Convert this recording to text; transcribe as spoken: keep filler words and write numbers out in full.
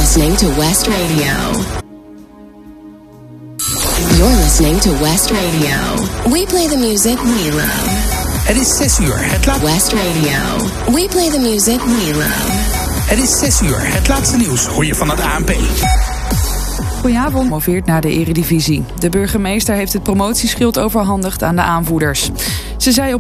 listening to West Radio. You're listening to West Radio. We play the music we love. Het is zes uur. Het laat... West Radio. We play the music we love. Het is zes uur. Het laatste nieuws hoor je van het A N P. Goedenavond, gepromoveerd naar de Eredivisie. De burgemeester heeft het promotieschild overhandigd aan de aanvoerders. Ze zei op